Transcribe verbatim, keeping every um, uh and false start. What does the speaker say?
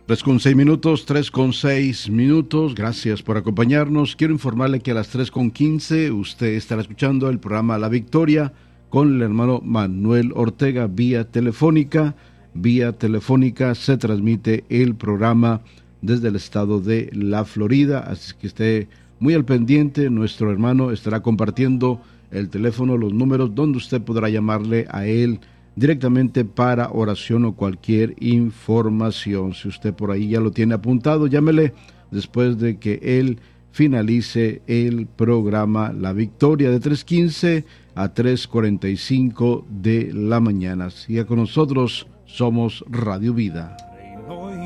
Tres con seis minutos, tres con seis minutos. Gracias por acompañarnos. Quiero informarle que a las tres con quince usted estará escuchando el programa La Victoria con el hermano Manuel Ortega vía telefónica. Vía telefónica se transmite el programa desde el estado de la Florida, así que esté muy al pendiente. Nuestro hermano estará compartiendo el teléfono, los números donde usted podrá llamarle a él directamente para oración o cualquier información. Si usted por ahí ya lo tiene apuntado, llámele después de que él finalice el programa La Victoria de tres quince a tres cuarenta y cinco de la mañana. Siga con nosotros, somos Radio Vida.